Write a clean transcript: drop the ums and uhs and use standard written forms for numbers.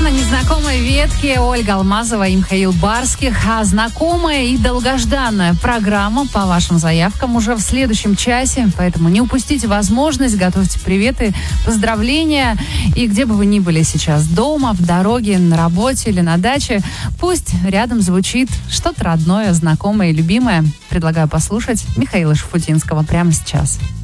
На незнакомой ветке Ольга Алмазова и Михаил Барских. А знакомая и долгожданная программа по вашим заявкам уже в следующем часе. Поэтому не упустите возможность, готовьте приветы, поздравления. И где бы вы ни были сейчас, дома, в дороге, на работе или на даче, пусть рядом звучит что-то родное, знакомое и любимое. Предлагаю послушать Михаила Шуфутинского прямо сейчас.